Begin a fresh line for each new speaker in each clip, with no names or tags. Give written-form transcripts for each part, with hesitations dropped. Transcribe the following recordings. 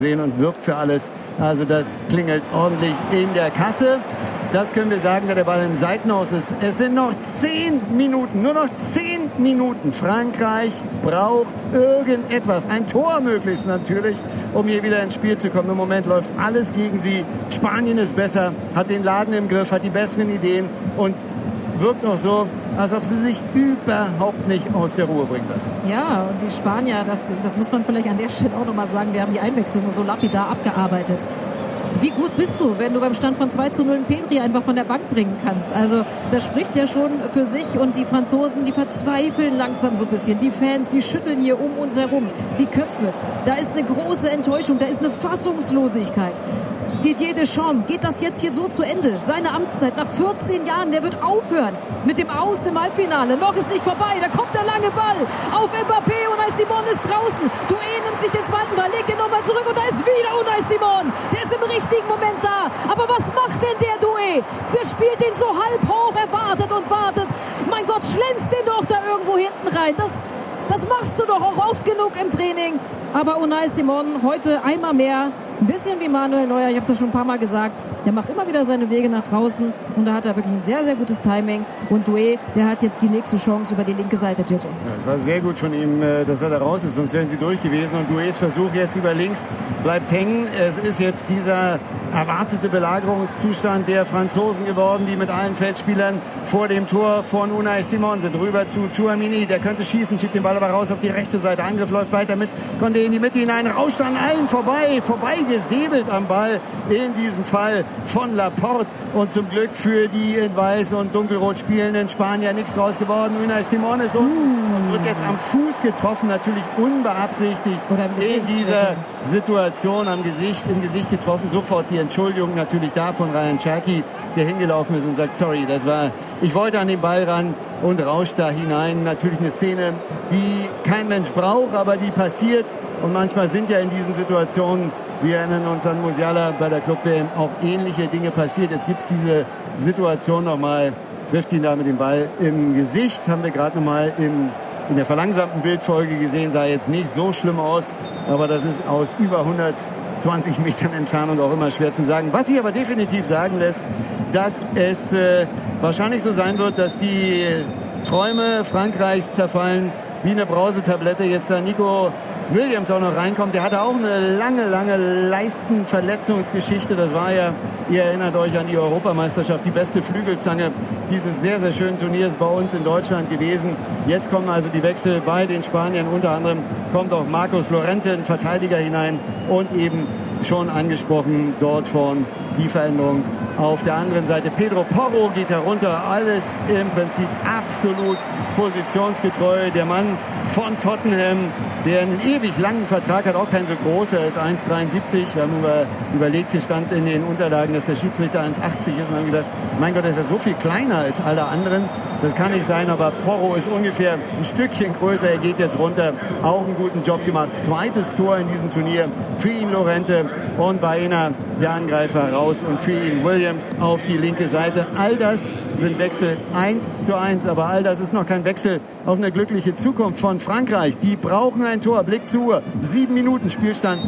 sehen und wirbt für alles. Also das klingelt ordentlich in der Kasse. Das können wir sagen, da der Ball im Seitenhaus ist. Es sind noch 10 Minuten, nur noch 10 Minuten. Frankreich braucht irgendetwas, ein Tor möglichst natürlich, um hier wieder ins Spiel zu kommen. Im Moment läuft alles gegen sie. Spanien ist besser, hat den Laden im Griff, hat die besseren Ideen und wirkt auch so, als ob sie sich überhaupt nicht aus der Ruhe bringen lassen.
Ja, und die Spanier, das muss man vielleicht an der Stelle auch nochmal sagen, wir haben die Einwechslung so lapidar abgearbeitet. Wie gut bist du, wenn du beim Stand von 2:0 einen Pedri einfach von der Bank bringen kannst? Also das spricht ja schon für sich und die Franzosen, die verzweifeln langsam so ein bisschen. Die Fans, die schütteln hier um uns herum. Die Köpfe, da ist eine große Enttäuschung, da ist eine Fassungslosigkeit. Didier Deschamps, geht das jetzt hier so zu Ende? Seine Amtszeit nach 14 Jahren, der wird aufhören mit dem Aus im Halbfinale. Noch ist nicht vorbei, da kommt der lange Ball auf Mbappé. Unai Simon ist draußen. Doué nimmt sich den zweiten Ball, legt den nochmal zurück und da ist wieder Unai Simon. Der ist im richtigen Moment da. Aber was macht denn der Doué? Der spielt ihn so halb hoch, er wartet und wartet. Mein Gott, schlänzt den doch da irgendwo hinten rein. Das machst du doch auch oft genug im Training. Aber Unai Simon heute einmal mehr, ein bisschen wie Manuel Neuer, ich habe es ja schon ein paar Mal gesagt, der macht immer wieder seine Wege nach draußen und da hat er wirklich ein sehr, sehr gutes Timing. Und Doué, der hat jetzt die nächste Chance über die linke Seite, JJ.
Ja, es war sehr gut von ihm, dass er da raus ist, sonst wären sie durch gewesen. Und Doués Versuch jetzt über links bleibt hängen. Es ist jetzt dieser erwartete Belagerungszustand der Franzosen geworden, die mit allen Feldspielern vor dem Tor von Unai Simon sind. Rüber zu Tchouaméni, der könnte schießen, schiebt den Ball aber raus auf die rechte Seite. Angriff läuft weiter mit, Condé in die Mitte hinein, rauscht an allen vorbeigesäbelt am Ball. In diesem Fall von Laporte. Und zum Glück für die in weiß und dunkelrot spielenden Spanier nichts draus geworden. Unai Simon ist unten und wird jetzt am Fuß getroffen, natürlich unbeabsichtigt in dieser Situation im Gesicht getroffen. Sofort die Entschuldigung natürlich da von Ryan Cherki, der hingelaufen ist und sagt, sorry, ich wollte an den Ball ran und rauscht da hinein. Natürlich eine Szene, die kein Mensch braucht, aber die passiert. Und manchmal sind ja in diesen Situationen, wir erinnern uns an Musiala bei der Club-WM, auch ähnliche Dinge passiert. Jetzt gibt es diese Situation nochmal, trifft ihn da mit dem Ball im Gesicht, haben wir gerade nochmal in der verlangsamten Bildfolge gesehen, sah jetzt nicht so schlimm aus, aber das ist aus über 120 Metern Entfernung auch immer schwer zu sagen. Was sich aber definitiv sagen lässt, dass es wahrscheinlich so sein wird, dass die Träume Frankreichs zerfallen wie eine Brausetablette. Jetzt da Nico Williams auch noch reinkommt. Der hatte auch eine lange Leistenverletzungsgeschichte. Das war ja, ihr erinnert euch an die Europameisterschaft, die beste Flügelzange dieses sehr, sehr schönen Turniers bei uns in Deutschland gewesen. Jetzt kommen also die Wechsel bei den Spaniern. Unter anderem kommt auch Marcos Llorente, ein Verteidiger, hinein und eben schon angesprochen dort von die Veränderung auf der anderen Seite. Pedro Porro geht herunter. Alles im Prinzip absolut positionsgetreu. Der Mann von Tottenham, der einen ewig langen Vertrag hat, auch kein so großer, er ist 1,73. Wir haben überlegt, hier stand in den Unterlagen, dass der Schiedsrichter 1,80 ist. Und haben gedacht, mein Gott, ist er so viel kleiner als alle anderen. Das kann nicht sein, aber Porro ist ungefähr ein Stückchen größer. Er geht jetzt runter. Auch einen guten Job gemacht. Zweites Tor in diesem Turnier für ihn Llorente und Baena, der Angreifer, raus und für ihn Williams auf die linke Seite. All das sind Wechsel 1:1, aber all das ist noch kein Wechsel auf eine glückliche Zukunft von Frankreich. Die brauchen ein Tor. Blick zur Uhr. 7 Minuten Spielstand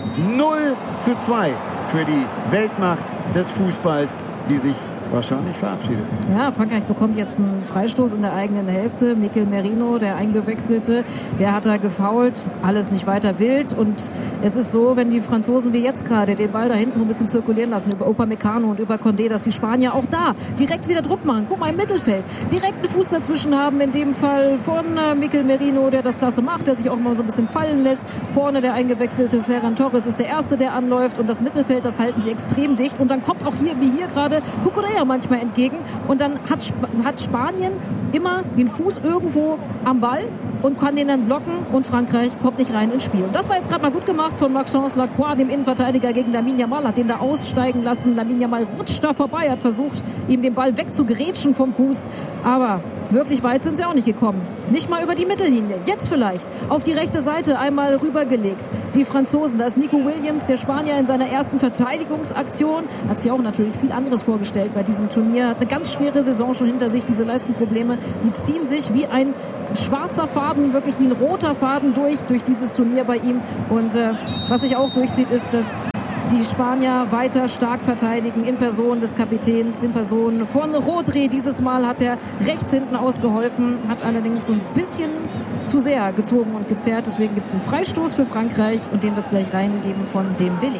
0:2 für die Weltmacht des Fußballs, die sich wahrscheinlich verabschiedet.
Ja, Frankreich bekommt jetzt einen Freistoß in der eigenen Hälfte. Mikel Merino, der Eingewechselte, der hat da gefoult. Alles nicht weiter wild. Und es ist so, wenn die Franzosen wie jetzt gerade den Ball da hinten so ein bisschen zirkulieren lassen über Upamecano und über Condé, dass die Spanier auch da direkt wieder Druck machen. Guck mal, im Mittelfeld direkt einen Fuß dazwischen haben. In dem Fall von Mikel Merino, der das klasse macht, der sich auch mal so ein bisschen fallen lässt. Vorne der Eingewechselte Ferran Torres ist der Erste, der anläuft. Und das Mittelfeld, das halten sie extrem dicht. Und dann kommt auch hier, wie hier gerade, Cucurella manchmal entgegen und dann hat Spanien immer den Fuß irgendwo am Ball und kann den dann blocken und Frankreich kommt nicht rein ins Spiel. Und das war jetzt gerade mal gut gemacht von Maxence Lacroix, dem Innenverteidiger gegen Lamine Yamal, hat den da aussteigen lassen. Lamine Yamal rutscht da vorbei, hat versucht, ihm den Ball wegzugrätschen vom Fuß, aber wirklich weit sind sie auch nicht gekommen. Nicht mal über die Mittellinie. Jetzt vielleicht auf die rechte Seite einmal rübergelegt. Die Franzosen, da ist Nico Williams, der Spanier in seiner ersten Verteidigungsaktion. Hat sich auch natürlich viel anderes vorgestellt bei diesem Turnier. Hat eine ganz schwere Saison schon hinter sich. Diese Leistenprobleme, die ziehen sich wie ein schwarzer Faden, wirklich wie ein roter Faden durch dieses Turnier bei ihm. Und was sich auch durchzieht, ist, dass die Spanier weiter stark verteidigen, in Person des Kapitäns, in Person von Rodri. Dieses Mal hat er rechts hinten ausgeholfen, hat allerdings so ein bisschen zu sehr gezogen und gezerrt. Deswegen gibt es einen Freistoß für Frankreich und den wird es gleich reingeben von Dembélé.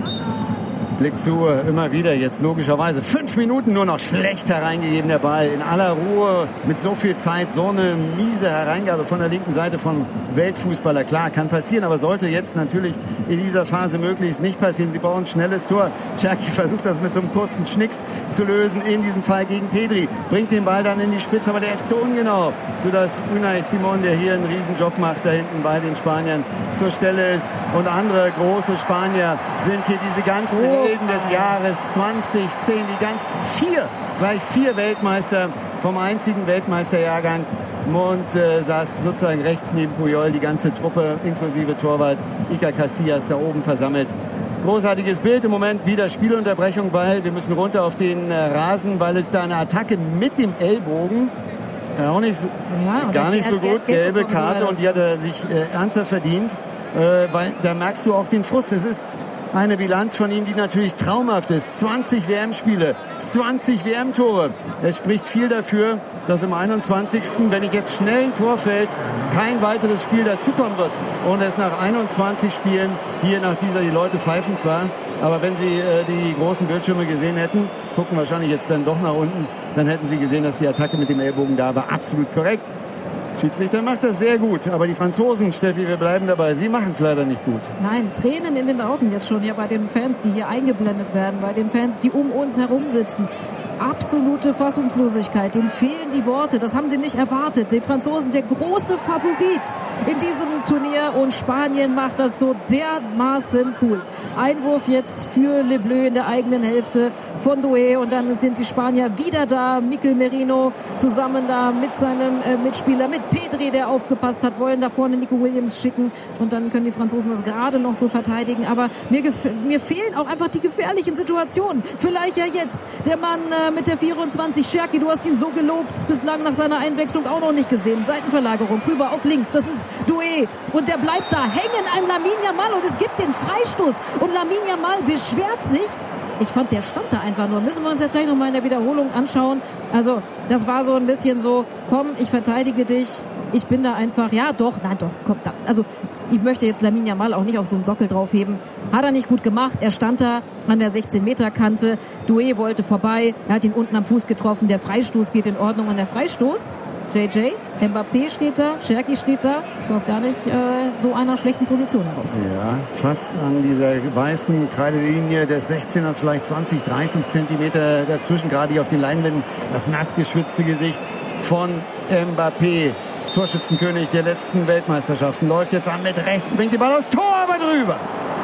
Blick zu, immer wieder jetzt logischerweise 5 Minuten nur noch schlecht hereingegeben, der Ball in aller Ruhe, mit so viel Zeit, so eine miese Hereingabe von der linken Seite von Weltfußballer. Klar, kann passieren, aber sollte jetzt natürlich in dieser Phase möglichst nicht passieren. Sie brauchen ein schnelles Tor. Cherki versucht das mit so einem kurzen Schnicks zu lösen, in diesem Fall gegen Pedri, bringt den Ball dann in die Spitze, aber der ist so ungenau, sodass Unai Simon, der hier einen Riesenjob macht, da hinten bei den Spaniern zur Stelle ist. Und andere große Spanier sind hier diese ganzen Helden des Jahres 2010, gleich vier Weltmeister vom einzigen Weltmeisterjahrgang. Und saß sozusagen rechts neben Puyol, die ganze Truppe inklusive Torwart Iker Casillas da oben versammelt. Großartiges Bild im Moment, wieder Spielunterbrechung, weil wir müssen runter auf den Rasen, weil es da eine Attacke mit dem Ellbogen, auch nicht so, gar nicht so gut, gelbe Karte, und die hat er sich ernsthaft verdient, weil da merkst du auch den Frust. Es ist eine Bilanz von ihm, die natürlich traumhaft ist. 20 WM-Spiele, 20 WM-Tore. Es spricht viel dafür, dass im 21., wenn ich jetzt schnell ein Tor fällt, kein weiteres Spiel dazukommen wird. Und es nach 21 Spielen, hier nach dieser, die Leute pfeifen zwar, aber wenn sie die großen Bildschirme gesehen hätten, gucken wahrscheinlich jetzt dann doch nach unten, dann hätten sie gesehen, dass die Attacke mit dem Ellbogen da war. Absolut korrekt. Schiedsrichter macht das sehr gut, aber die Franzosen, Steffi, wir bleiben dabei, sie machen es leider nicht gut.
Nein, Tränen in den Augen jetzt schon, ja, bei den Fans, die hier eingeblendet werden, bei den Fans, die um uns herum sitzen. Absolute Fassungslosigkeit, denen fehlen die Worte, das haben sie nicht erwartet. Die Franzosen, der große Favorit in diesem Turnier, und Spanien macht das so dermaßen cool. Einwurf jetzt für Le Bleu in der eigenen Hälfte von Doué, und dann sind die Spanier wieder da. Mikel Merino zusammen da mit seinem Mitspieler, mit Pedri, der aufgepasst hat, wollen da vorne Nico Williams schicken, und dann können die Franzosen das gerade noch so verteidigen. Aber mir fehlen auch einfach die gefährlichen Situationen. Vielleicht ja jetzt der Mann mit der 24, Cherki, du hast ihn so gelobt, bislang nach seiner Einwechslung auch noch nicht gesehen. Seitenverlagerung, rüber auf links, das ist Doué, und der bleibt da hängen an Lamine Yamal, und es gibt den Freistoß, und Lamine Yamal beschwert sich. Ich fand, der stand da einfach nur. Müssen wir uns jetzt gleich nochmal in der Wiederholung anschauen. Also, das war so ein bisschen so, komm, ich verteidige dich. Ich bin da einfach, ja doch, nein doch, komm da. Also, ich möchte jetzt Lamine Yamal auch nicht auf so einen Sockel draufheben. Hat er nicht gut gemacht. Er stand da an der 16-Meter-Kante. Doué wollte vorbei. Er hat ihn unten am Fuß getroffen. Der Freistoß geht in Ordnung. Und der Freistoß, JJ, Mbappé steht da, Cherki steht da. Das war aus gar nicht so einer schlechten Position heraus.
Ja, fast an dieser weißen Kreidelinie des 16ers, vielleicht 20, 30 Zentimeter dazwischen, gerade hier auf den Leinwänden. Das nass geschwitzte Gesicht von Mbappé. Torschützenkönig der letzten Weltmeisterschaften, läuft jetzt an mit rechts, bringt den Ball aufs Tor, aber drüber.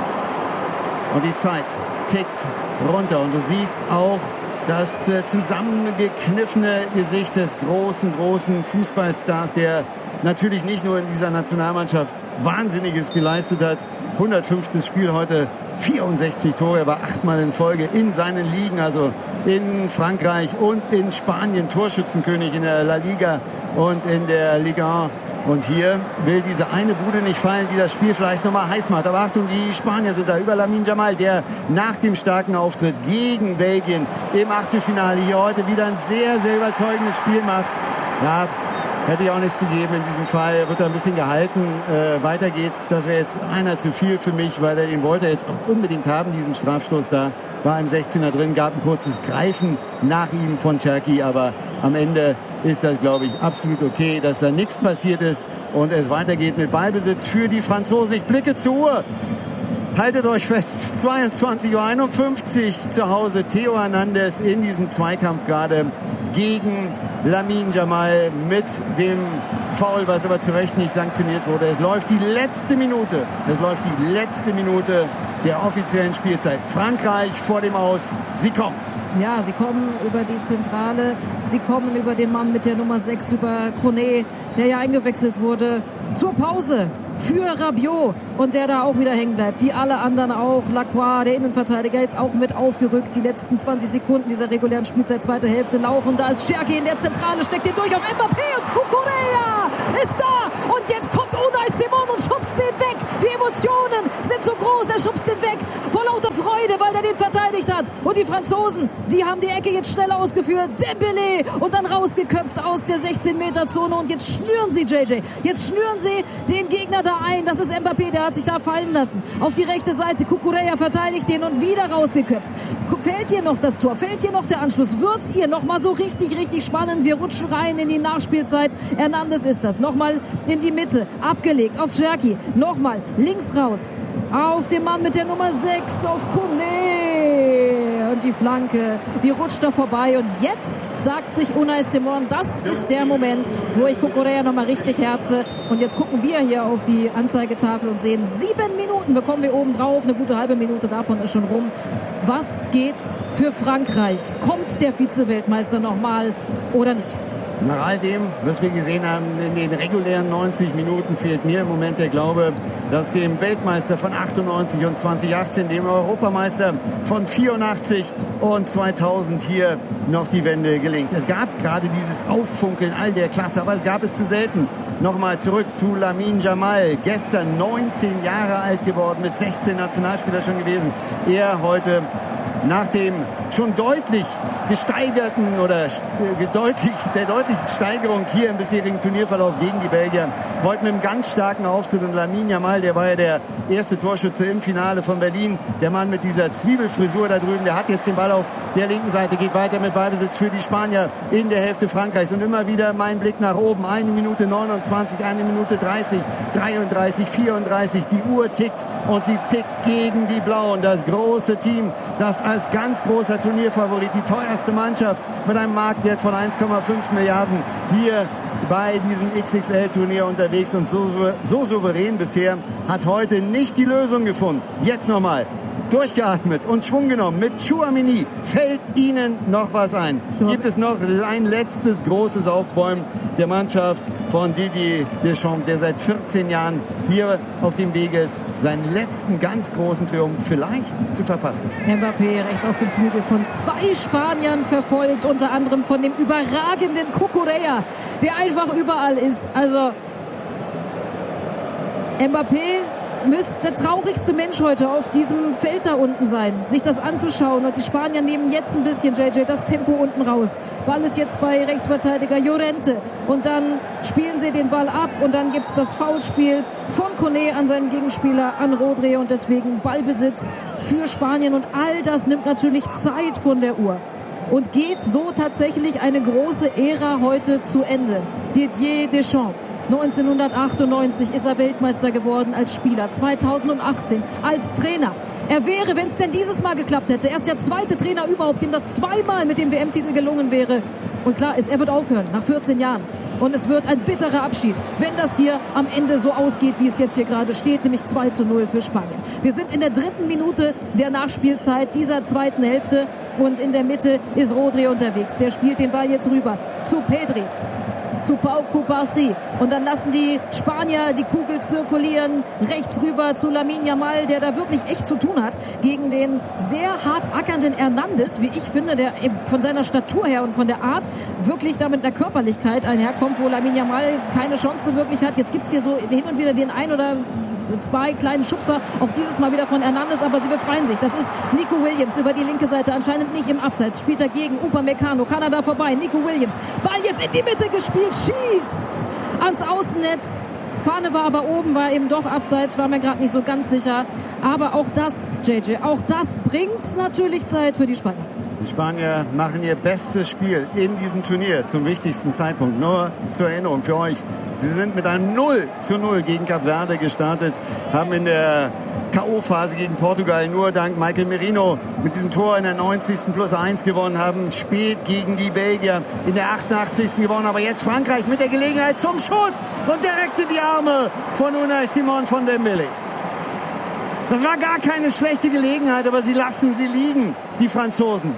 Und die Zeit tickt runter, und du siehst auch das zusammengekniffene Gesicht des großen Fußballstars, der natürlich nicht nur in dieser Nationalmannschaft Wahnsinniges geleistet hat. 105. Spiel heute, 64 Tore, er war 8-mal in Folge in seinen Ligen, also in Frankreich und in Spanien Torschützenkönig in der La Liga und in der Liga 1. Und hier will diese eine Bude nicht fallen, die das Spiel vielleicht nochmal heiß macht. Aber Achtung, die Spanier sind da über Lamine Yamal, der nach dem starken Auftritt gegen Belgien im Achtelfinale hier heute wieder ein sehr, sehr überzeugendes Spiel macht. Ja, hätte ich auch nichts gegeben in diesem Fall. Wird er ein bisschen gehalten. Weiter geht's. Das wäre jetzt einer zu viel für mich, weil er den wollte jetzt auch unbedingt haben, diesen Strafstoß da. War im 16er drin, gab ein kurzes Greifen nach ihm von Cherki, aber am Ende ist das, glaube ich, absolut okay, dass da nichts passiert ist und es weitergeht mit Ballbesitz für die Franzosen. Ich blicke zur Uhr. Haltet euch fest, 22:51 Uhr zu Hause. Theo Hernandez in diesem Zweikampf gerade gegen Lamine Yamal mit dem Foul, was aber zu Recht nicht sanktioniert wurde. Es läuft die letzte Minute. der offiziellen Spielzeit. Frankreich vor dem Aus. Sie kommen.
Ja, sie kommen über die Zentrale, sie kommen über den Mann mit der Nummer 6, über Cornet, der ja eingewechselt wurde, zur Pause für Rabiot und der da auch wieder hängen bleibt, wie alle anderen auch. Lacroix, der Innenverteidiger, jetzt auch mit aufgerückt. Die letzten 20 Sekunden dieser regulären Spielzeit, zweite Hälfte laufen. Da ist Cherki in der Zentrale, steckt den durch auf Mbappé und Cucurella ist da. Und jetzt kommt Unai Simon und schubst den weg. Die Emotionen sind so groß, er schubst den weg vor lauter Freude, weil er den verteidigt hat. Und die Franzosen, die haben die Ecke jetzt schnell ausgeführt. Dembélé und dann rausgeköpft aus der 16-Meter-Zone. Und jetzt schnüren sie, JJ. Jetzt schnüren sie den Gegner da ein. Das ist Mbappé, der hat sich da fallen lassen. Auf die rechte Seite, Cucurella verteidigt den und wieder rausgeköpft. Fällt hier noch das Tor? Fällt hier noch der Anschluss? Wird's hier noch mal so richtig, richtig spannend? Wir rutschen rein in die Nachspielzeit. Hernandez ist das. Nochmal in die Mitte. Abgelegt auf Cherki. Nochmal links raus. Auf den Mann mit der Nummer 6, auf Cornet. Und die Flanke, die rutscht da vorbei. Und jetzt sagt sich Unai Simon, das ist der Moment, wo ich Cucurella nochmal richtig herze. Und jetzt gucken wir hier auf die Anzeigetafel und sehen, 7 Minuten bekommen wir oben drauf. Eine gute halbe Minute davon ist schon rum. Was geht für Frankreich? Kommt der Vize-Weltmeister nochmal oder nicht?
Nach all dem, was wir gesehen haben in den regulären 90 Minuten, fehlt mir im Moment der Glaube, dass dem Weltmeister von 98 und 2018, dem Europameister von 84 und 2000 hier noch die Wende gelingt. Es gab gerade dieses Auffunkeln all der Klasse, aber es gab es zu selten. Nochmal zurück zu Lamine Yamal, gestern 19 Jahre alt geworden, mit 16 Nationalspieler schon gewesen. Er heute nach dem schon deutlich gesteigerten oder der deutlichen Steigerung hier im bisherigen Turnierverlauf gegen die Belgier, heute mit einem ganz starken Auftritt. Und Lamine Yamal, der war ja der erste Torschütze im Finale von Berlin, der Mann mit dieser Zwiebelfrisur da drüben, der hat jetzt den Ball auf der linken Seite, geht weiter mit Ballbesitz für die Spanier in der Hälfte Frankreichs. Und immer wieder mein Blick nach oben, 1 Minute 29, 1 Minute 30, 33, 34, die Uhr tickt und sie tickt gegen die Blauen, das große Team, das als ganz großer Turnierfavorit, die teuerste Mannschaft mit einem Marktwert von 1,5 Milliarden hier bei diesem XXL-Turnier unterwegs und so souverän bisher, hat heute nicht die Lösung gefunden. Jetzt nochmal durchgeatmet und Schwung genommen mit Tchouaméni. Fällt Ihnen noch was ein? Gibt es noch ein letztes großes Aufbäumen der Mannschaft von Didier Deschamps, der seit 14 Jahren hier auf dem Weg ist, seinen letzten ganz großen Triumph vielleicht zu verpassen?
Mbappé rechts auf dem Flügel von 2 Spaniern verfolgt, unter anderem von dem überragenden Cucurella, der einfach überall ist. Also Mbappé müsste der traurigste Mensch heute auf diesem Feld da unten sein, sich das anzuschauen. Und die Spanier nehmen jetzt ein bisschen, JJ, das Tempo unten raus. Ball ist jetzt bei Rechtsverteidiger Llorente. Und dann spielen sie den Ball ab und dann gibt's das Foulspiel von Cornet an seinen Gegenspieler, an Rodri. Und deswegen Ballbesitz für Spanien. Und all das nimmt natürlich Zeit von der Uhr. Und geht so tatsächlich eine große Ära heute zu Ende. Didier Deschamps. 1998 ist er Weltmeister geworden als Spieler, 2018 als Trainer. Er wäre, wenn es denn dieses Mal geklappt hätte, erst der zweite Trainer überhaupt, dem das zweimal mit dem WM-Titel gelungen wäre. Und klar ist, er wird aufhören nach 14 Jahren. Und es wird ein bitterer Abschied, wenn das hier am Ende so ausgeht, wie es jetzt hier gerade steht, nämlich 2:0 für Spanien. Wir sind in der 3. Minute der Nachspielzeit dieser zweiten Hälfte und in der Mitte ist Rodri unterwegs. Der spielt den Ball jetzt rüber zu Pedri, zu Pau Cubarsí. Und dann lassen die Spanier die Kugel zirkulieren, rechts rüber zu Lamine Yamal, der da wirklich echt zu tun hat gegen den sehr hart ackernden Hernandez, wie ich finde, der von seiner Statur her und von der Art wirklich da mit einer Körperlichkeit einherkommt, wo Lamine Yamal keine Chance wirklich hat. Jetzt gibt's hier so hin und wieder den ein oder 2 kleinen Schubser, auch dieses Mal wieder von Hernandez, aber sie befreien sich. Das ist Nico Williams über die linke Seite, anscheinend nicht im Abseits. Spielt er gegen Upamecano, kann er da vorbei. Nico Williams, Ball jetzt in die Mitte gespielt, schießt ans Außennetz. Fahne war aber oben, war eben doch Abseits, war mir gerade nicht so ganz sicher. Aber auch das, JJ, auch das bringt natürlich Zeit für die Spanier.
Die Spanier machen ihr bestes Spiel in diesem Turnier zum wichtigsten Zeitpunkt. Nur zur Erinnerung für euch. Sie sind mit einem 0:0 gegen Kap Verde gestartet, haben in der K.O.-Phase gegen Portugal nur dank Michael Merino mit diesem Tor in der 90. +1 gewonnen, haben spät gegen die Belgier in der 88. gewonnen. Aber jetzt Frankreich mit der Gelegenheit zum Schuss und direkt in die Arme von Unai Simon von Dembélé. Das war gar keine schlechte Gelegenheit, aber sie lassen sie liegen, die Franzosen.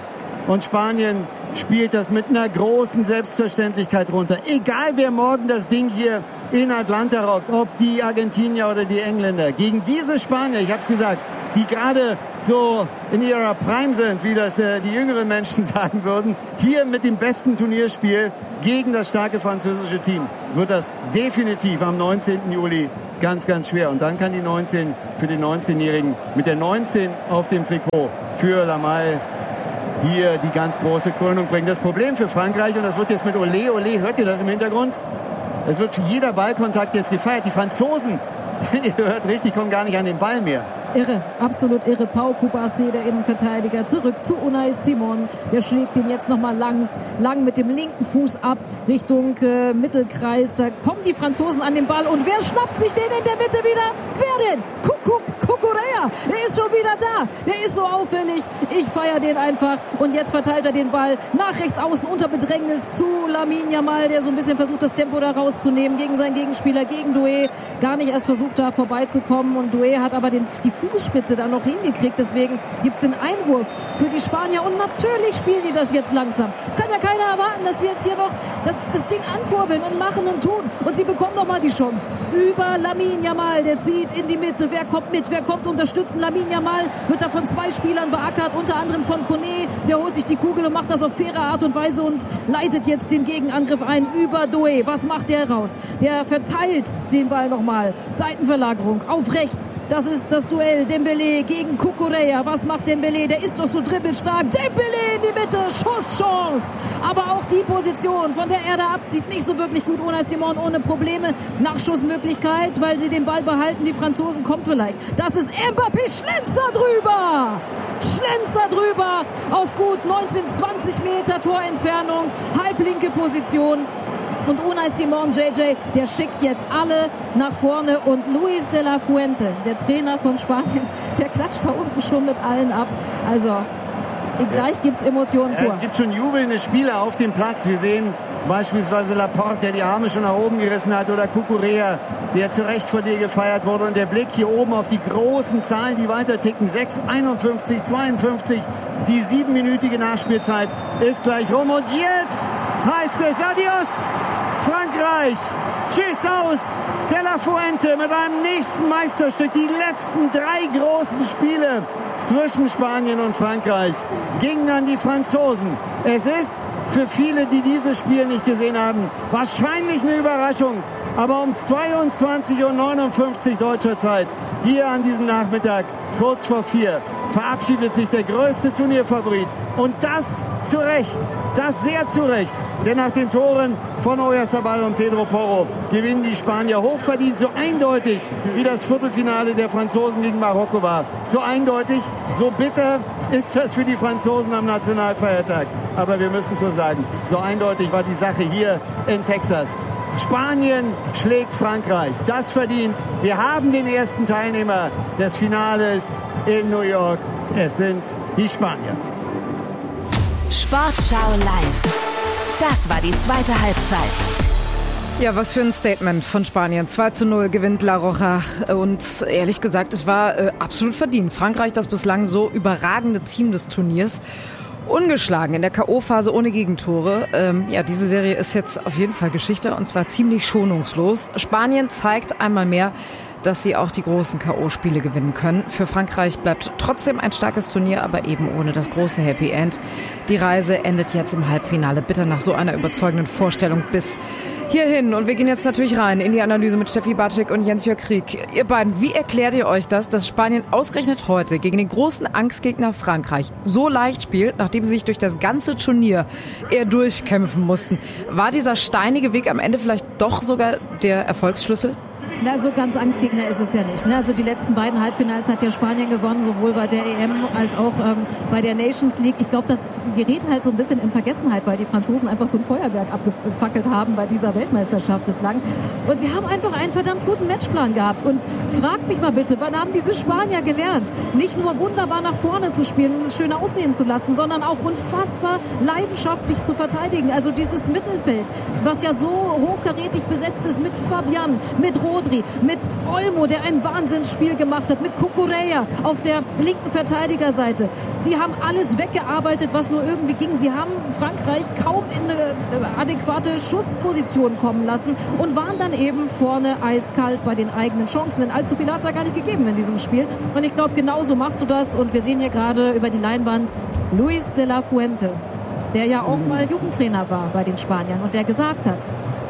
Und Spanien spielt das mit einer großen Selbstverständlichkeit runter. Egal, wer morgen das Ding hier in Atlanta rockt, ob die Argentinier oder die Engländer. Gegen diese Spanier, ich habe es gesagt, die gerade so in ihrer Prime sind, wie das die jüngeren Menschen sagen würden, hier mit dem besten Turnierspiel gegen das starke französische Team, wird das definitiv am 19. Juli ganz, ganz schwer. Und dann kann die 19 für den 19-Jährigen mit der 19 auf dem Trikot für Lamal hier die ganz große Krönung bringen. Das Problem für Frankreich, und das wird jetzt mit Olé, hört ihr das im Hintergrund? Es wird für jeder Ballkontakt jetzt gefeiert. Die Franzosen, ihr hört richtig, kommen gar nicht an den Ball mehr.
Irre, absolut irre. Pau Cubarsí, der Innenverteidiger, zurück zu Unai Simon. Der schlägt ihn jetzt nochmal lang mit dem linken Fuß ab Richtung Mittelkreis. Da kommen die Franzosen an den Ball. Und wer schnappt sich den in der Mitte wieder? Wer denn? Cucurella. Der ist schon wieder da. Der ist so auffällig. Ich feiere den einfach. Und jetzt verteilt er den Ball nach rechts außen unter Bedrängnis zu Lamine Yamal, der so ein bisschen versucht, das Tempo da rauszunehmen gegen seinen Gegenspieler, gegen Doué. Gar nicht erst versucht, da vorbeizukommen. Und Doué hat aber die Fußspitze dann noch hingekriegt. Deswegen gibt es den Einwurf für die Spanier. Und natürlich spielen die das jetzt langsam. Kann ja keiner erwarten, dass sie jetzt hier noch das Ding ankurbeln und machen und tun. Und sie bekommen noch mal die Chance. Über Lamine Yamal, der zieht in die Mitte. Wer kommt mit? Wer kommt unterstützen? Lamine Yamal wird da von 2 Spielern beackert. Unter anderem von Koné. Der holt sich die Kugel und macht das auf faire Art und Weise und leitet jetzt den Gegenangriff ein über Doué. Was macht der raus? Der verteilt den Ball nochmal. Seitenverlagerung auf rechts. Das ist das Duell. Dembélé gegen Cucurella. Was macht Dembélé? Der ist doch so dribbelstark. Dembélé in die Mitte. Schusschance. Aber auch die Position, von der er da abzieht, nicht so wirklich gut. Unai Simon ohne Probleme. Nachschussmöglichkeit, weil sie den Ball behalten. Die Franzosen kommt vielleicht. Das ist Mbappé. Schlenzer drüber. Aus gut 19, 20 Meter Torentfernung. Halblinke Position. Und Unai Simon, JJ, der schickt jetzt alle nach vorne. Und Luis de la Fuente, der Trainer von Spanien, der klatscht da unten schon mit allen ab. Also gleich gibt's Emotionen pur.
Es gibt schon jubelnde Spieler auf dem Platz. Wir sehen beispielsweise Laporte, der die Arme schon nach oben gerissen hat, oder Cucurella, der zu Recht von dir gefeiert wurde. Und der Blick hier oben auf die großen Zahlen, die weiter ticken. 6, 51, 52. Die 7-minütige Nachspielzeit ist gleich rum. Und jetzt heißt es Adios, Frankreich. Tschüss aus de la Fuente mit einem nächsten Meisterstück. Die letzten 3 großen Spiele zwischen Spanien und Frankreich gingen an die Franzosen. Es ist für viele, die dieses Spiel nicht gesehen haben, wahrscheinlich eine Überraschung. Aber um 22:59 Uhr deutscher Zeit, hier an diesem Nachmittag, kurz vor 4, verabschiedet sich der größte Turnierfavorit. Und das zu Recht, das sehr zu Recht. Denn nach den Toren von Oyarzabal und Pedro Porro gewinnen die Spanier hochverdient, so eindeutig wie das Viertelfinale der Franzosen gegen Marokko war. So eindeutig, so bitter ist das für die Franzosen am Nationalfeiertag. Aber wir müssen so sagen, so eindeutig war die Sache hier in Texas. Spanien schlägt Frankreich. Das verdient. Wir haben den ersten Teilnehmer des Finales in New York. Es sind die Spanier.
Sportschau live. Das war die zweite Halbzeit.
Ja, was für ein Statement von Spanien. 2:0 gewinnt La Roja. Und ehrlich gesagt, es war absolut verdient. Frankreich, das bislang so überragende Team des Turniers. Ungeschlagen in der K.O.-Phase ohne Gegentore. Diese Serie ist jetzt auf jeden Fall Geschichte und zwar ziemlich schonungslos. Spanien zeigt einmal mehr, dass sie auch die großen K.O.-Spiele gewinnen können. Für Frankreich bleibt trotzdem ein starkes Turnier, aber eben ohne das große Happy End. Die Reise endet jetzt im Halbfinale. Bitte nach so einer überzeugenden Vorstellung bis hierhin. Und wir gehen jetzt natürlich rein in die Analyse mit Steffi Bartschik und Jens-Jörg Krieg. Ihr beiden, wie erklärt ihr euch das, dass Spanien ausgerechnet heute gegen den großen Angstgegner Frankreich so leicht spielt, nachdem sie sich durch das ganze Turnier eher durchkämpfen mussten? War dieser steinige Weg am Ende vielleicht doch sogar der Erfolgsschlüssel?
Na, so ganz Angstgegner ist es ja nicht. Ne? Also die letzten beiden Halbfinals hat ja Spanien gewonnen, sowohl bei der EM als auch bei der Nations League. Ich glaube, das gerät halt so ein bisschen in Vergessenheit, weil die Franzosen einfach so ein Feuerwerk abgefackelt haben bei dieser Weltmeisterschaft bislang. Und sie haben einfach einen verdammt guten Matchplan gehabt. Und fragt mich mal bitte, wann haben diese Spanier gelernt, nicht nur wunderbar nach vorne zu spielen und es schön aussehen zu lassen, sondern auch unfassbar leidenschaftlich zu verteidigen. Also dieses Mittelfeld, was ja so hochkarätig besetzt ist mit Fabian, mit Rodri, Rodri, mit Olmo, der ein Wahnsinnsspiel gemacht hat, mit Cucurella auf der linken Verteidigerseite. Die haben alles weggearbeitet, was nur irgendwie ging. Sie haben Frankreich kaum in eine adäquate Schussposition kommen lassen und waren dann eben vorne eiskalt bei den eigenen Chancen. Denn allzu viel hat es ja gar nicht gegeben in diesem Spiel. Und ich glaube, genauso machst du das. Und wir sehen hier gerade über die Leinwand Luis de la Fuente, der ja auch mal Jugendtrainer war bei den Spaniern und der gesagt hat,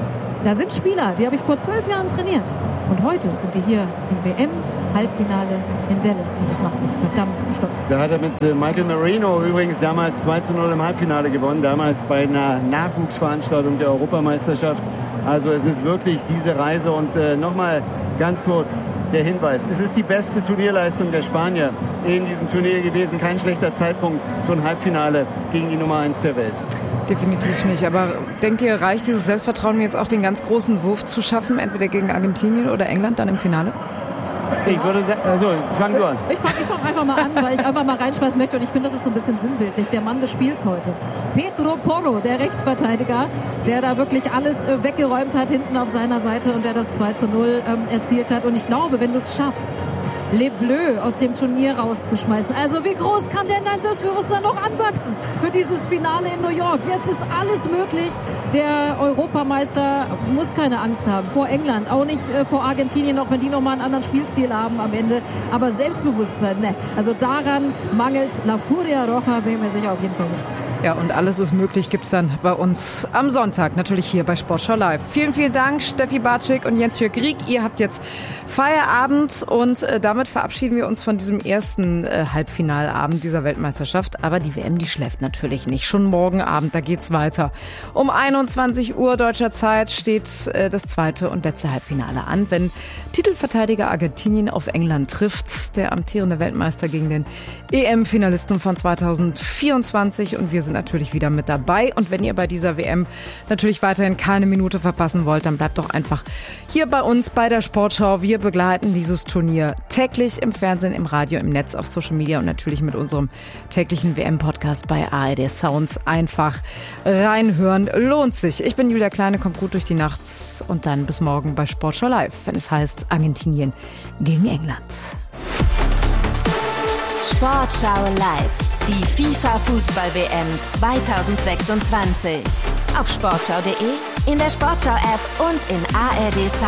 da sind Spieler, die habe ich vor 12 Jahren trainiert. Und heute sind die hier im WM-Halbfinale in Dallas. Und das macht mich verdammt stolz.
Da hat er mit Michael Merino übrigens damals 2:0 im Halbfinale gewonnen. Damals bei einer Nachwuchsveranstaltung der Europameisterschaft. Also es ist wirklich diese Reise. Und nochmal ganz kurz der Hinweis. Es ist die beste Turnierleistung der Spanier in diesem Turnier gewesen. Kein schlechter Zeitpunkt, so ein Halbfinale gegen die Nummer 1 der Welt.
Definitiv nicht. Aber denkt ihr, reicht dieses Selbstvertrauen, jetzt auch den ganz großen Wurf zu schaffen, entweder gegen Argentinien oder England dann im Finale?
Ich würde sagen, also fang du an.
Ich fang einfach mal an, weil ich einfach mal reinschmeißen möchte und ich finde, das ist so ein bisschen sinnbildlich. Der Mann des Spiels heute. Pedro Porro, der Rechtsverteidiger, der da wirklich alles weggeräumt hat hinten auf seiner Seite und der das 2:0 erzielt hat. Und ich glaube, wenn du es schaffst, Les Bleus aus dem Turnier rauszuschmeißen. Also wie groß kann denn dein Selbstbewusstsein noch anwachsen für dieses Finale in New York? Jetzt ist alles möglich. Der Europameister muss keine Angst haben vor England, auch nicht vor Argentinien, auch wenn die nochmal einen anderen Spielstil haben am Ende. Aber Selbstbewusstsein, ne. Also daran mangels La Furia Roja, bin ich mir sicher auf jeden Fall nicht.
Ja, und alles ist möglich, gibt's dann bei uns am Sonntag, natürlich hier bei Sportschau Live. Vielen, vielen Dank, Steffi Bartschik und Jens Jörg Rieck. Ihr habt jetzt Feierabend und damit verabschieden wir uns von diesem ersten Halbfinalabend dieser Weltmeisterschaft. Aber die WM, die schläft natürlich nicht. Schon morgen Abend, da geht's weiter. Um 21 Uhr deutscher Zeit steht das zweite und letzte Halbfinale an, wenn Titelverteidiger Argentinien auf England trifft. Der amtierende Weltmeister gegen den EM-Finalisten von 2024. Und wir sind natürlich wieder mit dabei. Und wenn ihr bei dieser WM natürlich weiterhin keine Minute verpassen wollt, dann bleibt doch einfach hier bei uns bei der Sportschau. Wir begleiten dieses Turnier täglich im Fernsehen, im Radio, im Netz, auf Social Media und natürlich mit unserem täglichen WM-Podcast bei ARD Sounds. Einfach reinhören, lohnt sich. Ich bin Julia Kleine, kommt gut durch die Nacht und dann bis morgen bei Sportschau Live, wenn es heißt Argentinien gegen England.
Sportschau Live. Die FIFA-Fußball-WM 2026. Auf sportschau.de, in der Sportschau-App und in ARD Sounds.